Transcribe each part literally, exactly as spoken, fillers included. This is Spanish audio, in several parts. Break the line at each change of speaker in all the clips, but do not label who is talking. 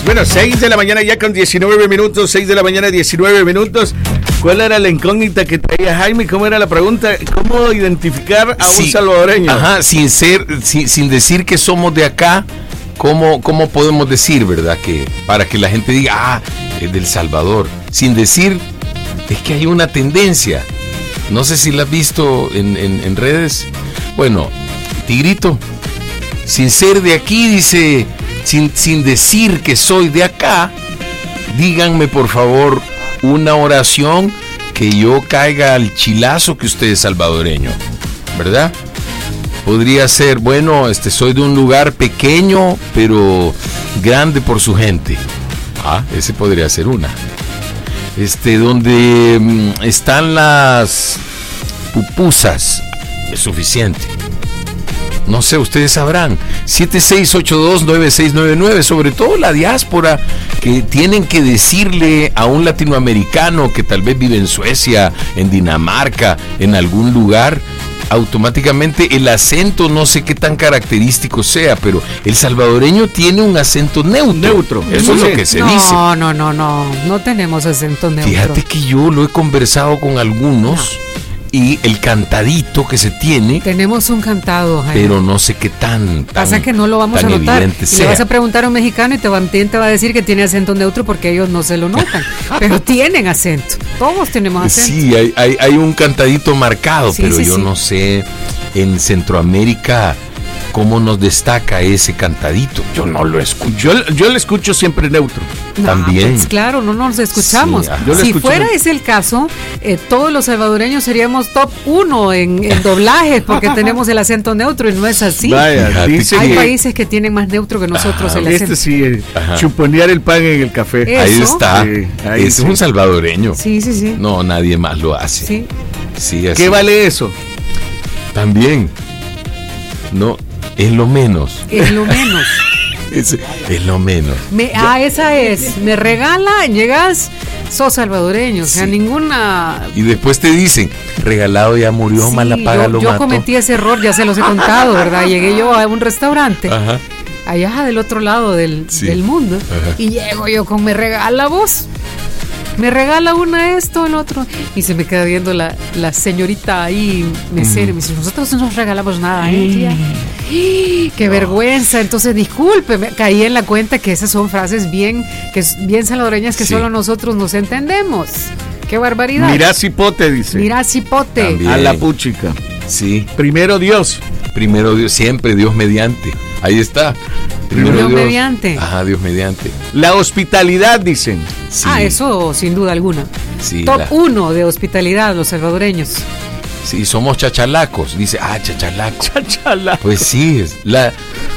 Bueno, seis de la mañana ya con diecinueve minutos, seis de la mañana diecinueve minutos. ¿Cuál era la incógnita que traía Jaime? ¿Cómo era la pregunta? ¿Cómo identificar a sí, un salvadoreño?
Ajá, sin ser, sin, sin decir que somos de acá, ¿cómo, cómo podemos decir, verdad? Que para que la gente diga, ah, es del Salvador. Sin decir, es que hay una tendencia. No sé si la has visto en, en, en redes. Bueno, Tigrito, sin ser de aquí, dice, sin, sin decir que soy de acá, díganme por favor una oración que yo caiga al chilazo que usted es salvadoreño, ¿verdad? Podría ser, bueno, este, soy de un lugar pequeño, pero grande por su gente. Ah, ese podría ser una. Este, donde mmm, están las pupusas, es suficiente. No sé, ustedes sabrán. siete seis ocho dos nueve seis nueve nueve, sobre todo la diáspora, que tienen que decirle a un latinoamericano que tal vez vive en Suecia, en Dinamarca, en algún lugar, automáticamente el acento, no sé qué tan característico sea, pero el salvadoreño tiene un acento neutro.
Neutro.
Eso es lo que se
no,
dice.
No, no, no, no, no tenemos acento neutro.
Fíjate que yo lo he conversado con algunos. No. Y el cantadito que se tiene.
Tenemos un cantado, Jaime.
Pero no sé qué tan, tan
pasa que no lo vamos a notar. Y sea. Le vas a preguntar a un mexicano y te va, te va a decir que tiene acento neutro porque ellos no se lo notan. Pero tienen acento. Todos tenemos acento.
Sí, hay, hay, hay un cantadito marcado, sí, pero sí, yo sí. no sé en Centroamérica cómo nos destaca ese cantadito. Yo no lo escucho.
Yo, yo lo escucho siempre neutro.
No,
también.
Pues claro, no nos escuchamos. Sí, si fuera neutro. Ese el caso, eh, todos los salvadoreños seríamos top uno en, en doblaje porque tenemos el acento neutro y no es así.
Vaya, dice
hay
que...
países que tienen más neutro que nosotros
ah,
el acento.
Este sí, eh, chuponear el pan en el café.
¿Eso?
Ahí está.
Sí, ahí
es sí. un salvadoreño.
Sí, sí, sí.
No, nadie más lo hace.
Sí.
Sí, así.
¿Qué vale eso?
También. No. Es lo menos.
Es lo menos.
es, es lo menos.
Me, ah, esa es. Me regala, llegas, sos salvadoreño. O sea, sí. ninguna.
Y después te dicen, regalado ya murió, sí, mala paga
yo,
lo
yo
mató.
Yo cometí ese error, ya se los he contado, ¿verdad? Llegué yo a un restaurante.
Ajá.
Allá del otro lado del, sí. del mundo. Ajá. Y llego yo con me regala vos. Me regala una esto, el otro. Y se me queda viendo la, la señorita ahí, mesera. Mm. Me dice, nosotros no nos regalamos nada, ¿eh, tía? Mm. ¡Qué no. vergüenza! Entonces, discúlpeme. Caí en la cuenta que esas son frases bien, que bien salvadoreñas que sí. solo nosotros nos entendemos. ¡Qué barbaridad!
Mirá cipote, dice.
Mirá cipote.
También.
A la puchica.
Sí.
Primero Dios.
Primero Dios, siempre Dios mediante. Ahí está.
Primero Dios, Dios mediante.
Ajá, Dios mediante.
La hospitalidad, dicen.
Sí. Ah, eso sin duda alguna.
Sí,
Top
la...
uno de hospitalidad, los salvadoreños.
Sí, somos chachalacos. Dice, ah, chachalaco.
Chachalaco.
Pues sí, es la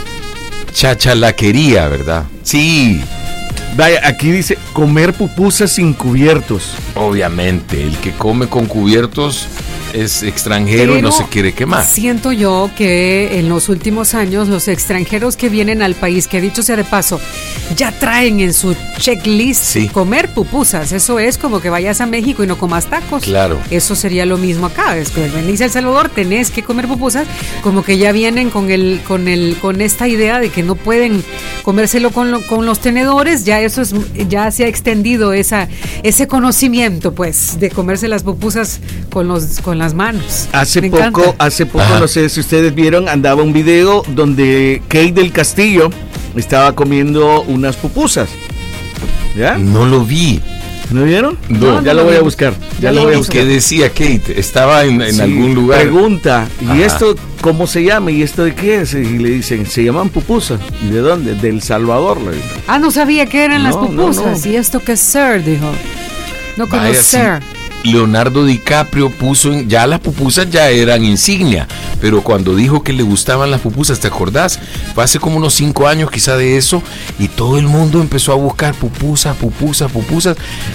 chachalaquería, ¿verdad? Sí.
Vaya, aquí dice, comer pupusas sin cubiertos.
Obviamente, el que come con cubiertos es extranjero. Pero y no se quiere quemar.
Siento yo que en los últimos años los extranjeros que vienen al país, que dicho sea de paso, ya traen en su checklist sí. comer pupusas. Eso es como que vayas a México y no comas tacos.
Claro.
Eso sería lo mismo acá. Es que venís a El Salvador, tenés que comer pupusas, como que ya vienen con el, con el, con esta idea de que no pueden comérselo con, lo, con los tenedores. Ya eso es, ya se ha extendido esa, ese conocimiento, pues, de comerse las pupusas con los, con las manos.
Hace Me poco, encanta. hace poco, Ajá. no sé si ustedes vieron, andaba un video donde Kate del Castillo estaba comiendo unas pupusas. ¿Ya?
No lo vi.
¿No vieron?
No,
no ya no, lo voy a buscar. Ya, ya lo voy a buscar.
¿Qué decía Kate? Estaba en, en sí, algún lugar.
Pregunta, ¿y Ajá. esto cómo se llama? ¿Y esto de qué es? Y le dicen, se llaman pupusas. ¿Y de dónde? Del Salvador. Le dicen.
Ah, no sabía que eran no, las pupusas. No, no. ¿Y esto qué es ser? Dijo. No conocer.
Leonardo DiCaprio puso en, ya las pupusas ya eran insignia, pero cuando dijo que le gustaban las pupusas, ¿te acordás? Fue hace como unos cinco años quizá de eso, y todo el mundo empezó a buscar pupusas, pupusas, pupusas.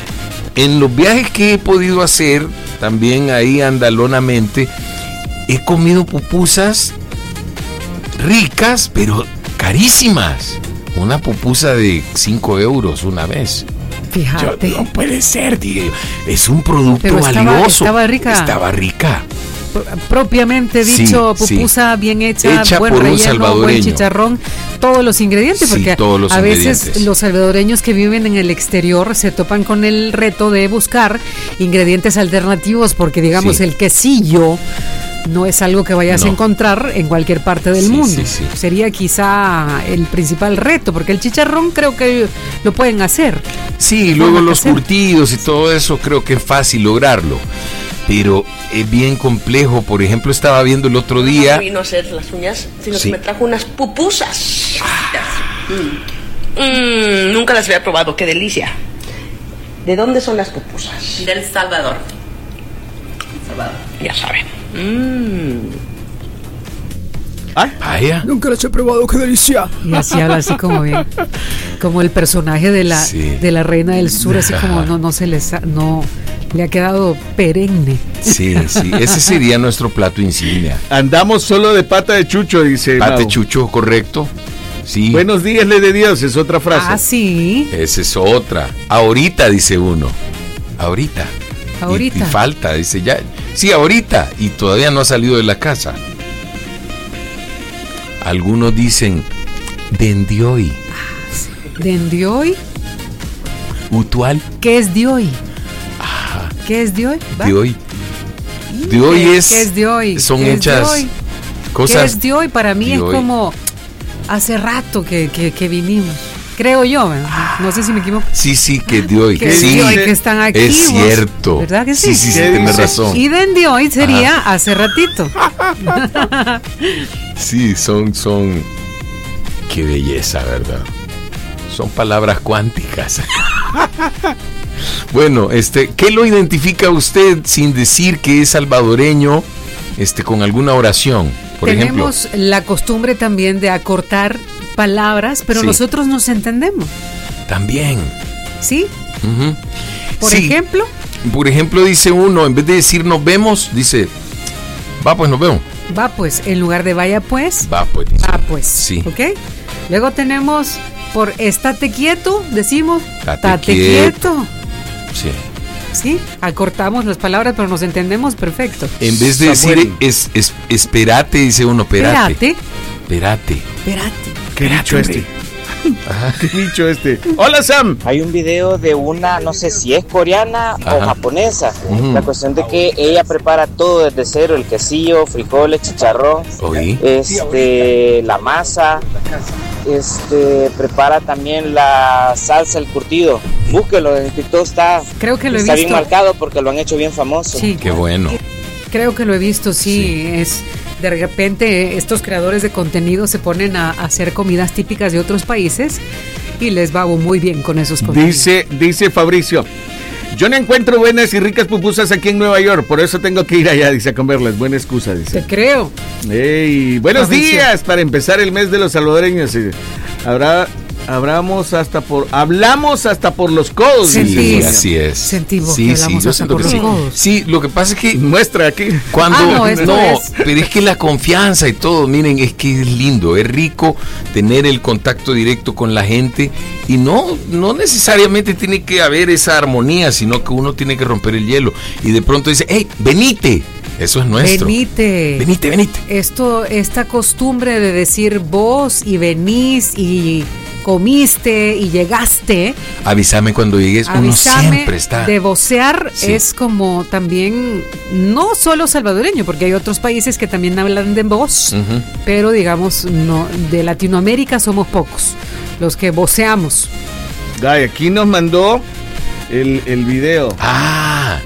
En los viajes que he podido hacer, también ahí andalonamente, he comido pupusas ricas, pero carísimas. Una pupusa de cinco euros una vez.
Fíjate.
Yo, no puede ser, tío. Es un producto
Pero estaba,
valioso.
Estaba rica.
Estaba rica.
propiamente dicho, sí, pupusa sí. bien hecha, hecha buen relleno, buen chicharrón, todos los ingredientes, porque sí, los a ingredientes. veces los salvadoreños que viven en el exterior se topan con el reto de buscar ingredientes alternativos, porque digamos sí. el quesillo no es algo que vayas no. a encontrar en cualquier parte del sí, mundo. Sí, sí. Sería quizá el principal reto, porque el chicharrón creo que lo pueden hacer.
Sí, luego los hacer. curtidos y todo eso creo que es fácil lograrlo, pero es bien complejo. Por ejemplo, estaba viendo el otro día...
No vino a hacer las uñas, sino sí. que me trajo unas pupusas. Mm. Mm, nunca las había probado, qué delicia. ¿De dónde son las pupusas?
Del Salvador.
Salvador. Ya saben. Mmm.
¿Ah? Vaya.
Nunca las he probado, qué delicia.
Y así habla así como bien, como el personaje de la sí. de la Reina del Sur, así como no no se les ha, no le ha quedado perenne.
Sí, sí, ese sería nuestro plato insignia.
Andamos solo de pata de chucho, dice
Pata de chucho, correcto. Sí.
Buenos días, le de Dios, es otra frase.
Ah, sí.
Esa es otra. Ahorita, dice uno. Ahorita.
Ahorita.
Y, y falta, dice ya. Sí, ahorita. Y todavía no ha salido de la casa. Algunos dicen, ¿de hoy?
¿De hoy?
¿Utual?
¿Qué es de hoy?
Ajá.
¿Qué es de hoy?
De hoy. De hoy es.
¿Qué es de hoy?
Son hechas
de
cosas.
¿Qué es de hoy? Para mí es hoy. Como hace rato que, que, que vinimos. Creo yo, ah, no sé si me equivoco.
Sí, sí, que de hoy.
Que
sí,
de hoy que están aquí.
Es cierto.
¿Verdad que sí?
Sí, sí, sí, tienes razón.
Y de hoy sería Ajá. hace ratito.
Sí, son, son. Qué belleza, ¿verdad? Son palabras cuánticas. Bueno, este, ¿qué lo identifica usted sin decir que es salvadoreño, este, con alguna oración? Por
Tenemos
ejemplo,
la costumbre también de acortar palabras, pero sí. nosotros nos entendemos.
También.
¿Sí?
Uh-huh.
Por
sí.
ejemplo.
Por ejemplo, dice uno, en vez de decir nos vemos, dice, va pues nos vemos.
Va pues, en lugar de vaya pues.
Va pues. Dice.
Va pues.
Sí.
¿Ok? Luego tenemos por estate quieto, decimos, estate
quieto.
quieto.
Sí.
Sí, acortamos las palabras, pero nos entendemos perfecto.
En vez de decir bueno. es, es, esperate, dice uno, esperate.
Esperate.
Esperate.
Esperate.
¿Qué bicho este? Ajá. ¿Qué bicho este? Hola, Sam.
Hay un video de una, no sé si es coreana Ajá. o japonesa. Uh-huh. La cuestión de que ella prepara todo desde cero, el quesillo, frijoles, chicharrón,
¿Oí?
este, la masa, este, prepara también la salsa, el curtido. Búsquelo, en TikTok está,
Creo que lo he
está
visto.
bien marcado porque lo han hecho bien famoso.
Sí.
Qué bueno.
Creo que lo he visto, sí, sí. es... De repente estos creadores de contenido se ponen a, a hacer comidas típicas de otros países y les va muy bien con esos contenidos.
Dice, dice Fabricio, yo no encuentro buenas y ricas pupusas aquí en Nueva York, por eso tengo que ir allá, dice, a comerlas. Buena excusa, dice.
Te creo.
Hey, buenos
Fabricio.
días para empezar el mes de los salvadoreños. Habrá... Hablamos hasta por hablamos hasta por los codos.
Sí,
así es.
Sentimos
sí,
que hablamos
sí,
hasta por los
sí.
codos.
Sí, lo que pasa es que
muestra aquí.
Cuando
ah, no, esto
no
es.
pero es que la confianza y todo, miren, es que es lindo, es rico tener el contacto directo con la gente y no no necesariamente tiene que haber esa armonía, sino que uno tiene que romper el hielo y de pronto dice, hey, venite. Eso es nuestro.
Venite.
Venite, venite.
Esto, esta costumbre de decir vos y venís y comiste y llegaste.
Avísame cuando llegues, uno siempre está.
De vocear sí. es como también, no solo salvadoreño, porque hay otros países que también hablan de vos, uh-huh. pero digamos, no, de Latinoamérica somos pocos los que voceamos.
Gay, aquí nos mandó el, el video.
Ah.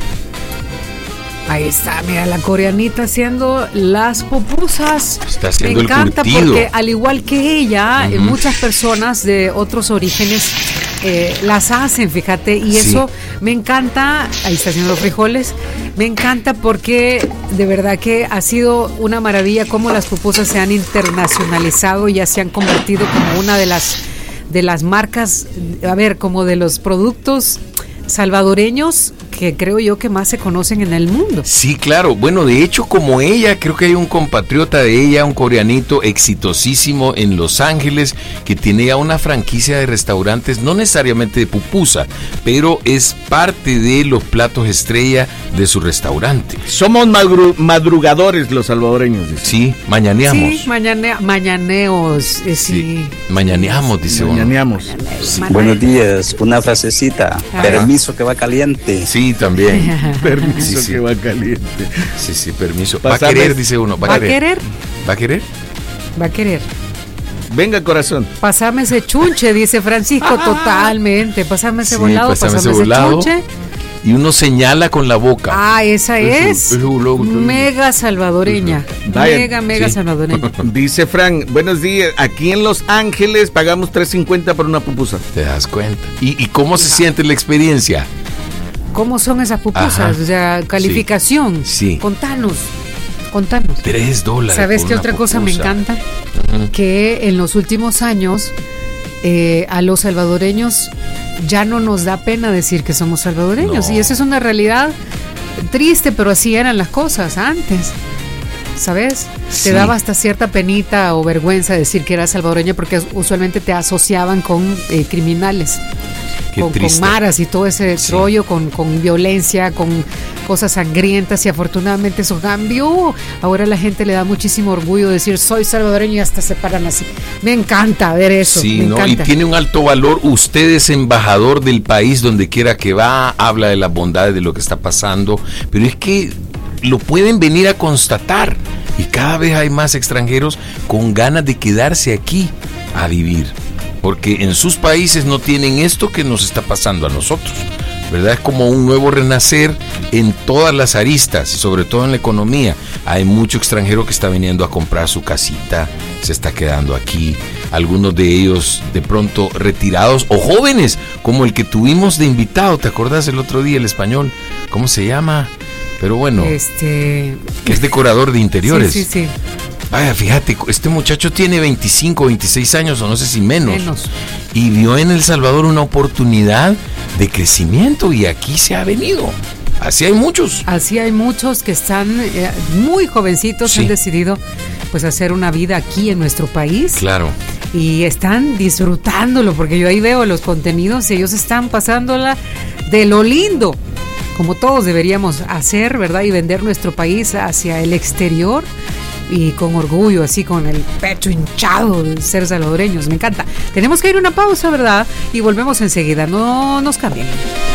Ahí está, mira, la coreanita haciendo las pupusas.
Está haciendo
Me encanta
el curtido.
Porque al igual que ella, uh-huh. muchas personas de otros orígenes eh, las hacen, fíjate, y sí. eso me encanta. Ahí está haciendo los frijoles. Me encanta porque de verdad que ha sido una maravilla cómo las pupusas se han internacionalizado y ya se han convertido como una de las de las marcas, a ver, como de los productos salvadoreños que creo yo que más se conocen en el mundo.
Sí, claro. Bueno, de hecho, como ella, creo que hay un compatriota de ella, un coreanito exitosísimo en Los Ángeles, que tiene ya una franquicia de restaurantes, no necesariamente de pupusa, pero es parte de los platos estrella de su restaurante.
Somos madru- madrugadores los salvadoreños. Dice.
Sí, mañaneamos.
Sí, mañane- mañaneos. Eh, sí.
sí. Mañaneamos, dice uno.
Mañaneamos.
Sí.
Buenos días, una frasecita.
Ajá.
Permiso que va caliente.
Sí, también.
Permiso
Sí, sí.
que va caliente.
Sí, sí, permiso.
Pásame.
Va a querer, dice uno. Va,
¿Va a querer?
¿Va a querer?
Va a querer.
Venga, corazón.
Pasame ese chunche, dice Francisco, totalmente. Pasame ese
Sí,
volado,
pásame
pasame
ese
ese
volado.
chunche.
Y uno señala con la boca.
Ah, esa es.
Eso, eso, lo- lo-
Mega salvadoreña.
Vaya,
Mega, mega
sí.
salvadoreña.
Dice Frank, buenos días. Aquí en Los Ángeles pagamos tres cincuenta por una pupusa.
Te das cuenta. ¿Y, y cómo se siente la experiencia?
¿Cómo son esas pupusas?
Ajá.
O sea, calificación.
Sí.
Contanos. Contanos.
Tres dólares.
¿Sabes
por
qué
una
otra cosa me
pupusa.
encanta?
Ujú.
Que en los últimos años eh, a los salvadoreños ya no nos da pena decir que somos salvadoreños.
No.
Y eso es una realidad triste, pero así eran las cosas antes. ¿Sabes?
Sí.
Te daba hasta cierta penita o vergüenza decir que eras salvadoreña porque usualmente te asociaban con eh, criminales.
Qué
Con, con
triste.
maras y todo ese
Sí.
rollo, con, con violencia, con cosas sangrientas, y afortunadamente eso cambió. Ahora a la gente le da muchísimo orgullo decir soy salvadoreño y hasta se paran así. Me encanta ver eso.
Sí,
me
¿no? Y
encanta.
tiene un alto valor. Usted es embajador del país donde quiera que va, habla de las bondades de lo que está pasando, pero es que lo pueden venir a constatar y cada vez hay más extranjeros con ganas de quedarse aquí a vivir, porque en sus países no tienen esto que nos está pasando a nosotros, ¿verdad? Es como un nuevo renacer en todas las aristas, sobre todo en la economía. Hay mucho extranjero que está viniendo a comprar su casita, se está quedando aquí, algunos de ellos de pronto retirados o jóvenes, como el que tuvimos de invitado, ¿te acordás el otro día, el español? ¿Cómo se llama? Pero bueno,
Este.
que es decorador de interiores.
Sí, sí, sí.
Vaya, fíjate, este muchacho tiene veinticinco, veintiséis años o no sé si menos.
Menos.
Y vio en El Salvador una oportunidad de crecimiento y aquí se ha venido. Así hay muchos.
Así hay muchos que están eh, muy jovencitos,
Sí.
han decidido pues hacer una vida aquí en nuestro país.
Claro.
Y están disfrutándolo, porque yo ahí veo los contenidos y ellos están pasándola de lo lindo, como todos deberíamos hacer, ¿verdad? Y vender nuestro país hacia el exterior y con orgullo, así con el pecho hinchado de ser salvadoreños. Me encanta. Tenemos que ir a una pausa, ¿verdad? Y volvemos enseguida. No nos cambien.